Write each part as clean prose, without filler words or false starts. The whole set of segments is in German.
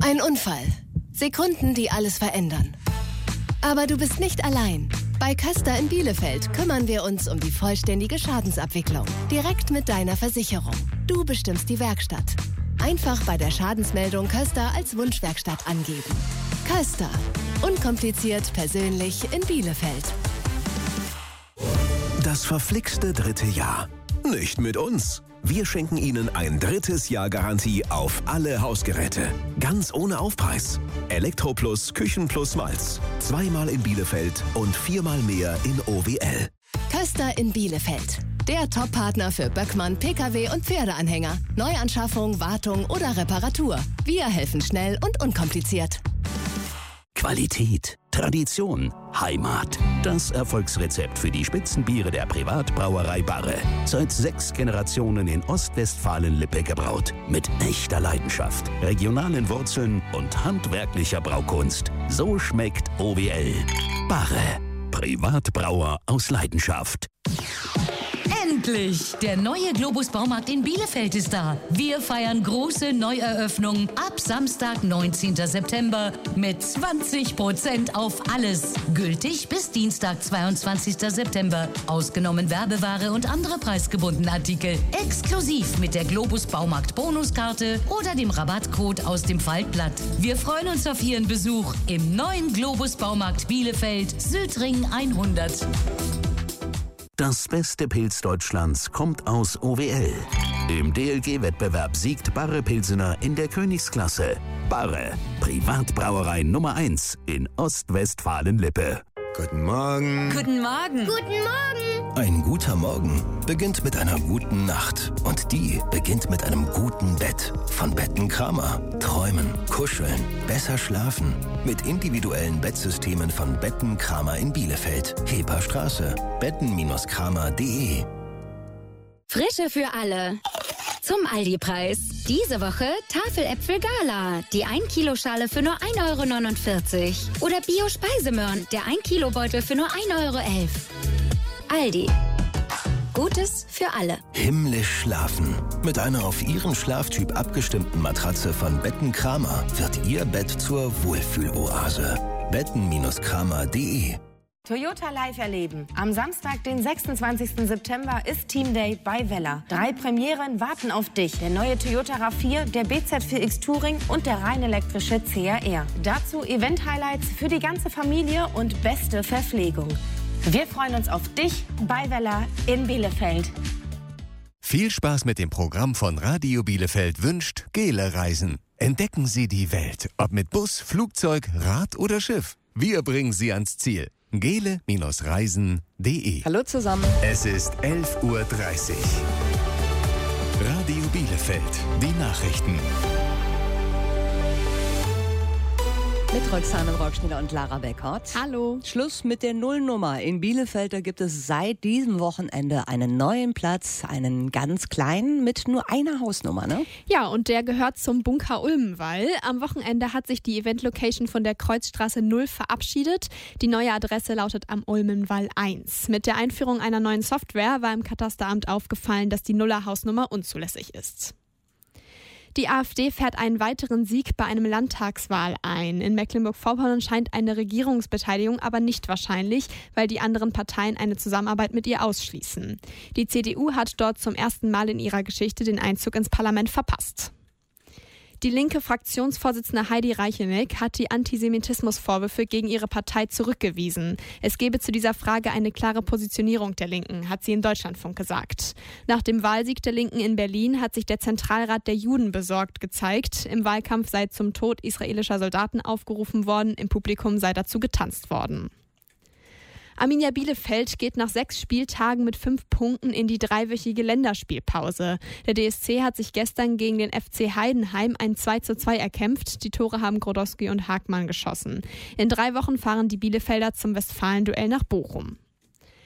Ein Unfall. Sekunden, die alles verändern. Aber du bist nicht allein. Bei Köster in Bielefeld kümmern wir uns um die vollständige Schadensabwicklung. Direkt mit deiner Versicherung. Du bestimmst die Werkstatt. Einfach bei der Schadensmeldung Köster als Wunschwerkstatt angeben. Köster. Unkompliziert, persönlich in Bielefeld. Das verflixte 3. Jahr. Nicht mit uns. Wir schenken Ihnen ein 3. Jahr Garantie auf alle Hausgeräte. Ganz ohne Aufpreis. Elektroplus, Küchenplus Malz. 2-mal in Bielefeld und 4-mal mehr in OWL. Köster in Bielefeld. Der Top-Partner für Böckmann, Pkw und Pferdeanhänger. Neuanschaffung, Wartung oder Reparatur. Wir helfen schnell und unkompliziert. Qualität, Tradition, Heimat. Das Erfolgsrezept für die Spitzenbiere der Privatbrauerei Barre. Seit 6 Generationen in Ostwestfalen-Lippe gebraut. Mit echter Leidenschaft, regionalen Wurzeln und handwerklicher Braukunst. So schmeckt OWL. Barre. Privatbrauer aus Leidenschaft. Endlich! Der neue Globus Baumarkt in Bielefeld ist da. Wir feiern große Neueröffnung ab Samstag, 19. September mit 20% auf alles. Gültig bis Dienstag, 22. September. Ausgenommen Werbeware und andere preisgebundene Artikel. Exklusiv mit der Globus Baumarkt Bonuskarte oder dem Rabattcode aus dem Faltblatt. Wir freuen uns auf Ihren Besuch im neuen Globus Baumarkt Bielefeld, Südring 100. Das beste Pilz Deutschlands kommt aus OWL. Im DLG-Wettbewerb siegt Barre Pilsener in der Königsklasse. Barre, Privatbrauerei Nummer 1 in Ostwestfalen-Lippe. Guten Morgen. Guten Morgen. Guten Morgen. Ein guter Morgen beginnt mit einer guten Nacht. Und die beginnt mit einem guten Bett. Von Betten Kramer. Träumen, kuscheln, besser schlafen. Mit individuellen Bettsystemen von Betten Kramer in Bielefeld. Heperstraße. betten-kramer.de. Frische für alle. Zum Aldi-Preis. Diese Woche Tafeläpfel Gala. Die 1-Kilo-Schale für nur 1,49 €. Oder Bio-Speisemöhren. Der 1-Kilo-Beutel für nur 1,11 €. Aldi. Gutes für alle. Himmlisch schlafen. Mit einer auf Ihren Schlaftyp abgestimmten Matratze von Betten Kramer wird Ihr Bett zur Wohlfühloase. betten-kramer.de. Toyota Live erleben. Am Samstag, den 26. September, ist Team Day bei Weller. 3 Premieren warten auf dich. Der neue Toyota RAV4, der BZ4X Touring und der rein elektrische CRR. Dazu Event-Highlights für die ganze Familie und beste Verpflegung. Wir freuen uns auf dich bei Weller in Bielefeld. Viel Spaß mit dem Programm von Radio Bielefeld wünscht Gele Reisen. Entdecken Sie die Welt, ob mit Bus, Flugzeug, Rad oder Schiff. Wir bringen Sie ans Ziel. gele-reisen.de. Hallo zusammen. Es ist 11:30 Uhr. Radio Bielefeld, die Nachrichten. Mit Roxane Rockschneider und Lara Beckert. Hallo. Schluss mit der Nullnummer. In Bielefeld, da gibt es seit diesem Wochenende einen neuen Platz, einen ganz kleinen mit nur einer Hausnummer, ne? Ja, und der gehört zum Bunker Ulmenwall. Am Wochenende hat sich die Event-Location von der Kreuzstraße 0 verabschiedet. Die neue Adresse lautet am Ulmenwall 1. Mit der Einführung einer neuen Software war im Katasteramt aufgefallen, dass die Nuller-Hausnummer unzulässig ist. Die AfD fährt einen weiteren Sieg bei einem Landtagswahl ein. In Mecklenburg-Vorpommern scheint eine Regierungsbeteiligung aber nicht wahrscheinlich, weil die anderen Parteien eine Zusammenarbeit mit ihr ausschließen. Die CDU hat dort zum ersten Mal in ihrer Geschichte den Einzug ins Parlament verpasst. Die linke Fraktionsvorsitzende Heidi Reichelnick hat die Antisemitismusvorwürfe gegen ihre Partei zurückgewiesen. Es gebe zu dieser Frage eine klare Positionierung der Linken, hat sie im Deutschlandfunk gesagt. Nach dem Wahlsieg der Linken in Berlin hat sich der Zentralrat der Juden besorgt gezeigt. Im Wahlkampf sei zum Tod israelischer Soldaten aufgerufen worden, im Publikum sei dazu getanzt worden. Arminia Bielefeld geht nach 6 Spieltagen mit 5 Punkten in die 3-wöchige Länderspielpause. Der DSC hat sich gestern gegen den FC Heidenheim ein 2:2 erkämpft. Die Tore haben Grodowski und Hagmann geschossen. In 3 Wochen fahren die Bielefelder zum Westfalen-Duell nach Bochum.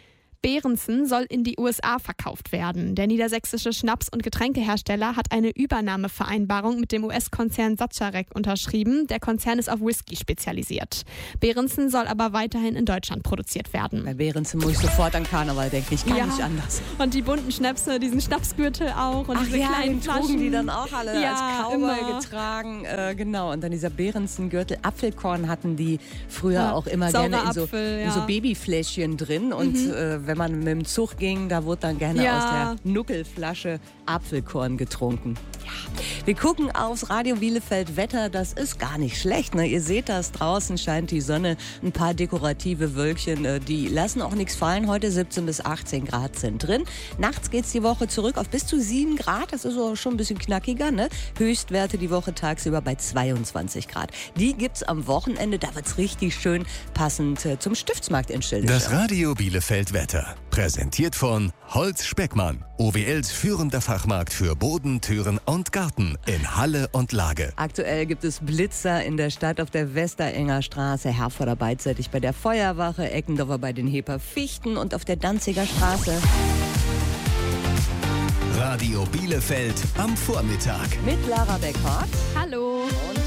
Behrensen soll in die USA verkauft werden. Der niedersächsische Schnaps- und Getränkehersteller hat eine Übernahmevereinbarung mit dem US-Konzern Sacharek unterschrieben. Der Konzern ist auf Whisky spezialisiert. Behrensen soll aber weiterhin in Deutschland produziert werden. Bei Behrensen muss ich sofort an Karneval denken. Ich kann nicht anders. Und die bunten Schnäpse, diesen Schnapsgürtel auch und diese kleinen Flaschen. Trugen die dann auch alle als Cowboy immer getragen. Genau, und dann dieser Behrensen-Gürtel. Apfelkorn hatten die früher auch immer gerne in so Babyfläschchen drin. Und wenn man mit dem Zug ging, da wurde dann gerne aus der Nuckelflasche Apfelkorn getrunken. Ja. Wir gucken aufs Radio Bielefeld Wetter, das ist gar nicht schlecht. Ne? Ihr seht das, draußen scheint die Sonne, ein paar dekorative Wölkchen, die lassen auch nichts fallen. Heute 17 bis 18 Grad sind drin. Nachts geht's die Woche zurück auf bis zu 7 Grad, das ist auch schon ein bisschen knackiger. Ne? Höchstwerte die Woche tagsüber bei 22 Grad. Die gibt's am Wochenende, da wird's richtig schön, passend zum Stiftsmarkt in Schilde. Das Radio Bielefeld Wetter, präsentiert von Holz Speckmann, OWLs führender Fachmarkt für Boden, Türen und Garten in Halle und Lage. Aktuell gibt es Blitzer in der Stadt auf der Westerenger Straße, Herforder beidseitig bei der Feuerwache, Eckendorfer bei den Heper Fichten und auf der Danziger Straße. Radio Bielefeld am Vormittag. Mit Lara Beckhardt.